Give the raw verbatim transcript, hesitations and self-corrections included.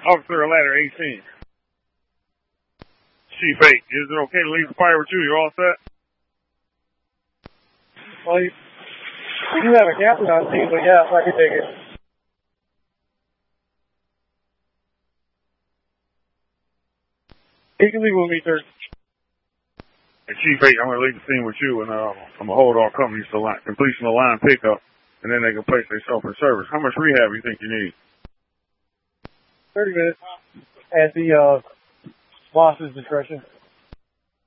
Officer Ladder eighteen. Chief eight, is it okay to leave the fire with you? You're all set? Well, you, you do have a captain on scene, but yeah, I can take it. You can leave with me, sir. Hey, Chief eight, I'm going to leave the scene with you, and uh, I'm going to hold all companies to line, completion of line pickup, and then they can place themselves in service. How much rehab do you think you need? thirty minutes. At the uh, boss's discretion.